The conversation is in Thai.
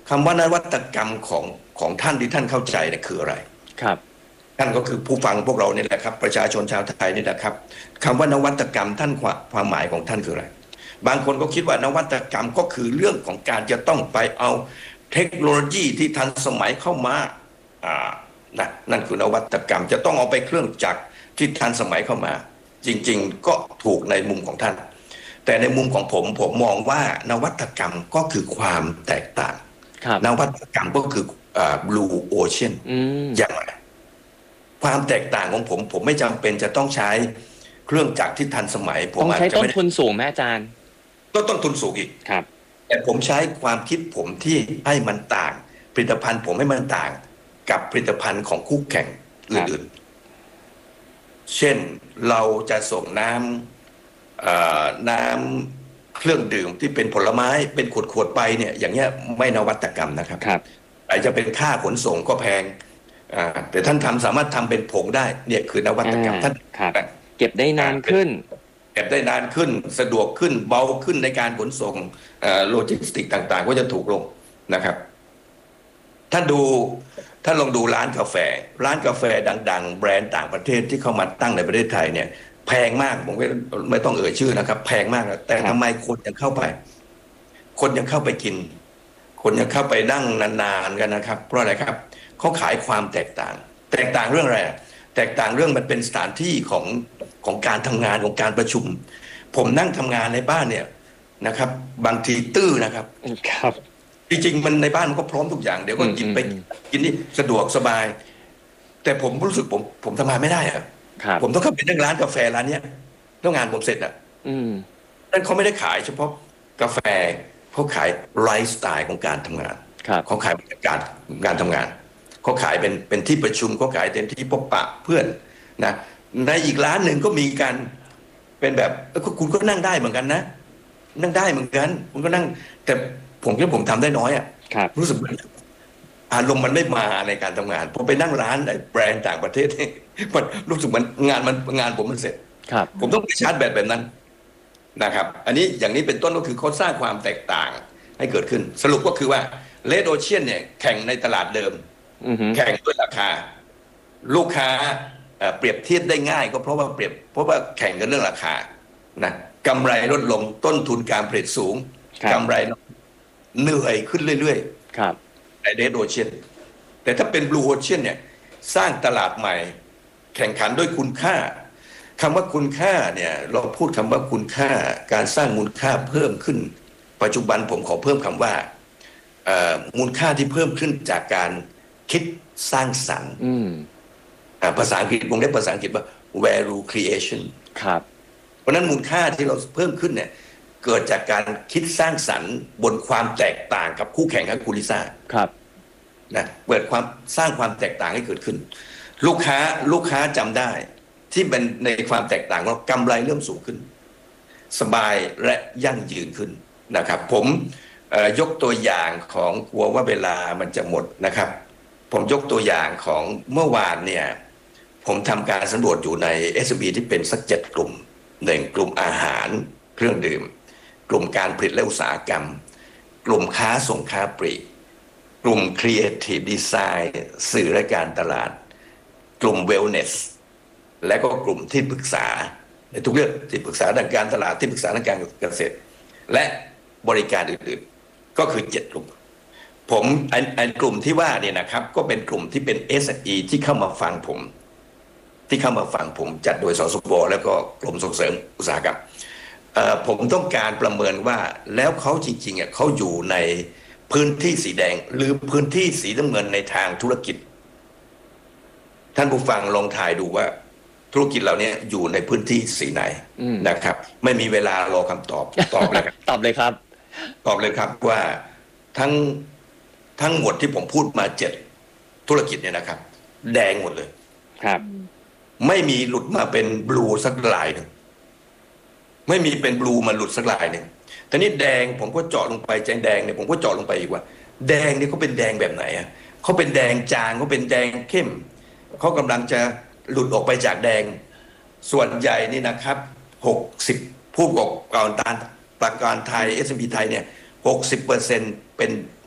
คำว่านวัตกรรมของท่านที่ท่านเข้าใจเนี่ยคืออะไรครับท่านก็คือผู้ฟังพวกเราเนี่ยแหละครับประชาชนชาวไทยนี่แหละครับคำว่านวัตกรรมท่านความหมายของท่านคืออะไรบางคนก็คิดว่านวัตกรรมก็คือเรื่องของการจะต้องไปเอาเทคโนโลยีที่ทันสมัยเข้ามาอ่านั่นคือนวัตกรรมจะต้องเอาไปเครื่องจักรที่ทันสมัยเข้ามาจริงๆก็ถูกในมุมของท่านแต่ในมุมของผมมองว่านวัตกรรมก็คือความแตกต่างครับนวัตกรรมก็คือblue ocean อืมอย่างไรความแตกต่างของผมไม่จำเป็นจะต้องใช้เครื่องจักรที่ทันสมัยผมต้องใช้อาจจะไม่ได้ต้นทุนสูงแม่อาจารย์ก็ต้นทุนสูงอีกครับแต่ผมใช้ความคิดผมที่ให้มันต่างผลิตภัณฑ์ผมให้มันต่างกับผลิตภัณฑ์ของคู่แข่งอื่นๆเช่นเราจะส่งน้ำเครื่องดื่มที่เป็นผลไม้เป็นขวดๆไปเนี่ยอย่างเงี้ยไม่นวัตกรรมนะครับครับอาจจะเป็นค่าขนส่งก็แพงแต่ท่านสามารถทำเป็นผงได้เนี่ยคือนวัตกรรมท่านครับเก็บได้นานขึ้นเก็บได้นานขึ้นสะดวกขึ้นเบาขึ้นในการขนส่งโลจิสติกต่างๆก็จะถูกลงนะครับท่านลองดูร้านกาแฟดังๆแบรนด์ต่างประเทศที่เข้ามาตั้งในประเทศไทยเนี่ยแพงมากผมไม่ต้องเอ่ยชื่อนะครับแพงมากแต่ทำไมคนยังเข้าไปกินคนยังเข้าไปนั่งนานๆกันนะครับเพราะอะไรครับเขาขายความแตกต่างเรื่องอะไรแตกต่างเรื่องมันเป็นสถานที่ของการทำงานของการประชุมผมนั่งทำงานในบ้านเนี่ยนะครับบางทีตื้อนะครับครับจริงๆมันในบ้านมันก็พร้อมทุกอย่างเดี๋ยวก็หยิบไปกินนี่สะดวกสบายแต่ผมรู้สึกผมทำงานไม่ได้อะผมต้องเข้าไปนั่งร้านกาแฟร้านเนี้ยแล้วงานผมเสร็จอ่ะนั่นเขาไม่ได้ขายเฉพาะกาแฟเขาขายไลฟ์สไตล์ของการทำงานเขาขายบรรยากาศการทำงานเขาขายเป็นที่ประชุมเขาขายเป็นที่พบปะเพื่อนนะในอีกร้านหนึ่งก็มีการเป็นแบบคุณก็นั่งได้เหมือนกันนะนั่งได้เหมือนกันคุณก็นั่งแต่ผมคิดผมทำได้น้อยอ่ะรู้สึกอารมณ์มันไม่มาในการทำงานผมไปนั่งร้านแบรนด์ต่างประเทศมันรู้สึกมันงานผมมันเสร็จผมต้องไปชาร์จแบตแบบนั้นนะครับอันนี้อย่างนี้เป็นต้นก็คือเขาสร้างความแตกต่างให้เกิดขึ้นสรุปก็คือว่าเลดโอเชียนเนี่ยแข่งในตลาดเดิมแข่งด้วยราคาลูกค้าเปรียบเทียบได้ง่ายก็เพราะว่าแข่งกันเรื่องราคานะกำไรลดลงต้นทุนการผลิตสูงกำไรเหนื่อยขึ้นเรื่อยๆในเลดโอเชียนแต่ถ้าเป็นบลูโอเชียนเนี่ยสร้างตลาดใหม่แข่งขันด้วยคุณค่าคำว่าคุณค่าเนี่ยเราพูดคำว่าคุณค่าการสร้างมูลค่าเพิ่มขึ้นปัจจุบันผมขอเพิ่มคำว่ามูลค่าที่เพิ่มขึ้นจากการคิดสร้างสรรค์ภาษาอังกฤษวงเล็บภาษาอังกฤษว่า value creation ครับเพราะนั้นมูลค่าที่เราเพิ่มขึ้นเนี่ยเกิดจากการคิดสร้างสรรค์บนความแตกต่างกับคู่แข่งครับคุณลิซ่าครับนะเปิดความสร้างความแตกต่างให้เกิดขึ้นลูกค้าจำได้ที่เป็นในความแตกต่างว่ากำไรเริ่มสูงขึ้นสบายและยั่งยืนขึ้นนะครับผมยกตัวอย่างของกลัวว่าเวลามันจะหมดนะครับผมยกตัวอย่างของเมื่อวานเนี่ยผมทำการสำรวจอยู่ใน SME ที่เป็นสัก7 กลุ่ม1 กลุ่มอาหารเครื่องดื่มกลุ่มการผลิตและอุตสาหกรรมกลุ่มค้าส่งค้าปลีกกลุ่ม Creative Design สื่อและการตลาดกลุ่ม Wellness และก็กลุ่มที่ปรึกษาในทุกเรื่องที่ปรึกษาด้านการตลาดที่ปรึกษาด้านการเกษตรและบริการอื่นๆก็คือ7 กลุ่มผมกลุ่มที่ว่าเนี่ยนะครับก็เป็นกลุ่มที่เป็น SME ที่เข้ามาฟังผมจัดโดยสสบแล้วก็กรมส่งเสริมอุตสาหกรรมผมต้องการประเมินว่าแล้วเขาจริงๆเขาอยู่ในพื้นที่สีแดงหรือพื้นที่สีน้ำเงินในทางธุรกิจท่านผู้ฟังลองทายดูว่าธุรกิจเหล่านี้อยู่ในพื้นที่สีไหนนะครับไม่มีเวลารอคำตอบเลยครับตอบเลยครับตอบเลยครับว่าทั้งหมดที่ผมพูดมา7 ธุรกิจเนี่ยนะครับแดงหมดเลยครับไม่มีหลุดมาเป็นบลูสักลายหนึ่งไม่มีเป็นบลูมาหลุดสักลายหนึ่งแต่นี่แดงผมก็เจาะลงไปแดงเนี่ยผมก็เจาะลงไปอีกว่าแดงนี่เขาเป็นแดงแบบไหนอ่ะเขาเป็นแดงจางเขาเป็นแดงเข้มเขากำลังจะหลุดออกไปจากแดงส่วนใหญ่นี่นะครับ60ผู้ประกอบการไทย S&P ไทยเนี่ย60%เป็น